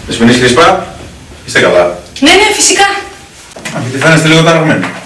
Δεσποινής Χρυσπά, είστε καλά? Ναι, φυσικά. Γιατί φαίνεστε λίγο ταραγμένοι.